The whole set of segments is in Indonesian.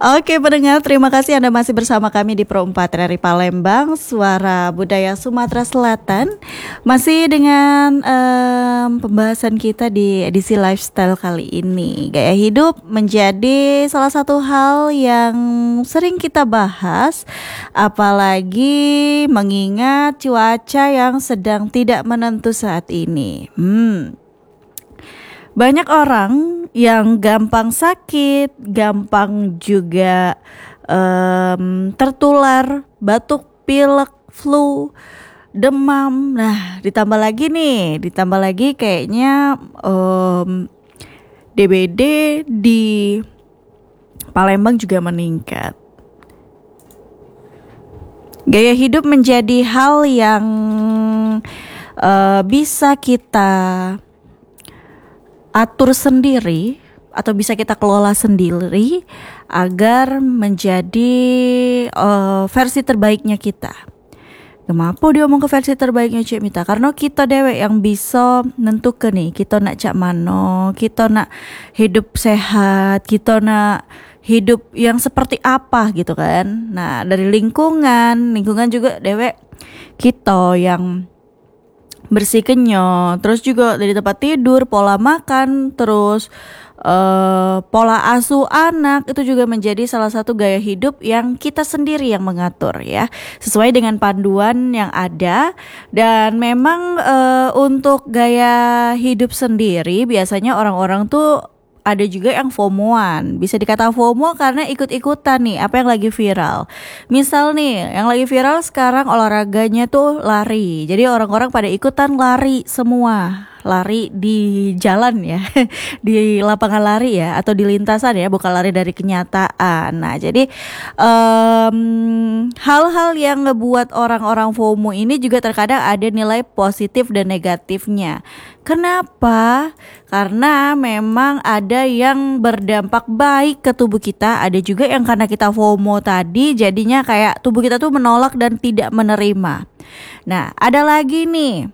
Oke pendengar, terima kasih Anda masih bersama kami di Pro 4 RRI Palembang, Suara Budaya Sumatera Selatan. Masih dengan pembahasan kita di edisi lifestyle kali ini. Gaya hidup menjadi salah satu hal yang sering kita bahas, apalagi mengingat cuaca yang sedang tidak menentu saat ini. Banyak orang yang gampang sakit, gampang juga tertular batuk, pilek, flu, demam. Nah, ditambah lagi kayaknya DBD di Palembang juga meningkat. Gaya hidup menjadi hal yang bisa kita atur sendiri atau bisa kita kelola sendiri agar menjadi versi terbaiknya kita. Kenapa dia ngomong ke versi terbaiknya Cik Mita? Karena kita dewek yang bisa nentukan nih, kita nak cak mano, kita nak hidup sehat, kita nak hidup yang seperti apa gitu kan. Nah, dari lingkungan juga dewek kita yang bersih kenyot, terus juga dari tempat tidur, pola makan, terus pola asuh anak itu juga menjadi salah satu gaya hidup yang kita sendiri yang mengatur ya, sesuai dengan panduan yang ada. Dan memang untuk gaya hidup sendiri biasanya orang-orang tuh ada juga yang FOMO-an. Bisa dikata FOMO karena ikut-ikutan nih apa yang lagi viral. Misal nih, yang lagi viral sekarang olahraganya tuh lari. Jadi orang-orang pada ikutan lari semua. Lari di jalan ya, di lapangan lari ya, atau di lintasan ya, bukan lari dari kenyataan. Nah, jadi hal-hal yang ngebuat orang-orang FOMO ini juga terkadang ada nilai positif dan negatifnya. Kenapa? Karena memang ada yang berdampak baik ke tubuh kita, ada juga yang karena kita FOMO tadi jadinya kayak tubuh kita tuh menolak dan tidak menerima. Nah, ada lagi nih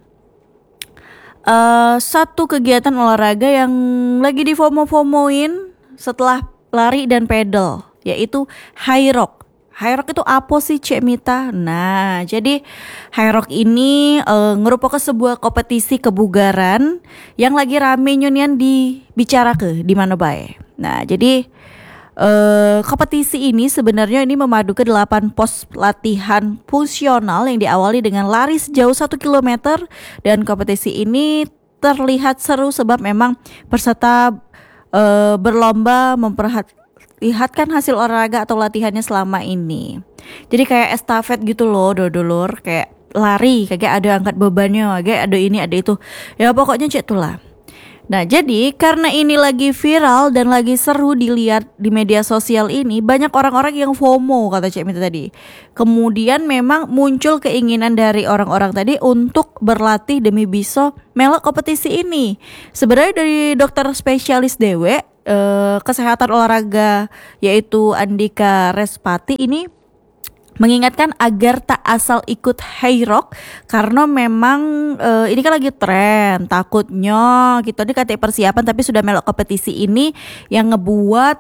satu kegiatan olahraga yang lagi di FOMO-FOMOin setelah lari dan pedal, yaitu high rock. High rock itu apa sih Cik Mita? Nah, jadi high rock ini merupakan sebuah kompetisi kebugaran yang lagi rame nyunian dibicarakan di mana bae. Nah, jadi kompetisi ini sebenarnya ini memadukan 8 pos latihan fungsional yang diawali dengan lari sejauh 1 km. Dan kompetisi ini terlihat seru sebab memang peserta berlomba memperlihatkan hasil olahraga atau latihannya selama ini. Jadi kayak estafet gitu loh dulur, kayak lari, kayak ada angkat bebannya, kayak ada ini ada itu. Ya pokoknya cek tuh lah. Nah, jadi karena ini lagi viral dan lagi seru dilihat di media sosial ini, banyak orang-orang yang FOMO kata Cik Mita tadi. Kemudian memang muncul keinginan dari orang-orang tadi untuk berlatih demi bisa melok kompetisi ini. Sebenarnya dari dokter spesialis dewe kesehatan olahraga yaitu Andika Respati ini mengingatkan agar tak asal ikut high rock karena memang ini kan lagi tren. Takutnya kita ini katanya persiapan tapi sudah melok kompetisi ini yang ngebuat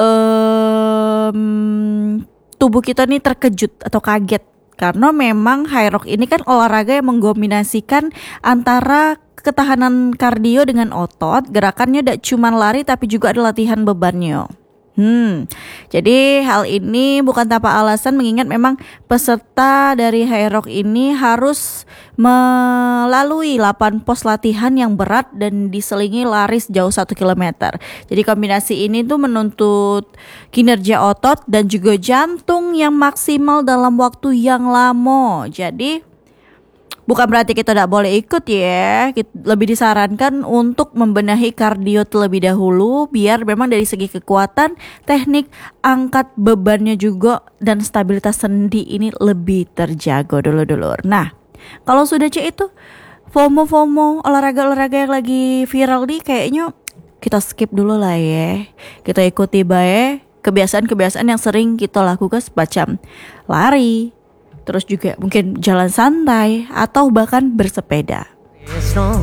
tubuh kita nih terkejut atau kaget. Karena memang high rock ini kan olahraga yang mengkombinasikan antara ketahanan kardio dengan otot. Gerakannya tidak cuma lari tapi juga ada latihan bebannya. Jadi hal ini bukan tanpa alasan mengingat memang peserta dari high rock ini harus melalui 8 pos latihan yang berat dan diselingi lari sejauh 1 km. Jadi kombinasi ini tuh menuntut kinerja otot dan juga jantung yang maksimal dalam waktu yang lama. Jadi bukan berarti kita tidak boleh ikut ya. Lebih disarankan untuk membenahi kardio terlebih dahulu biar memang dari segi kekuatan, teknik, angkat bebannya juga dan stabilitas sendi ini lebih terjaga dulu. Nah, kalau sudah cek itu FOMO olahraga-olahraga yang lagi viral nih kayaknya kita skip dulu lah ya. Kita ikuti bae kebiasaan-kebiasaan yang sering kita lakukan semacam lari, terus juga mungkin jalan santai atau bahkan bersepeda.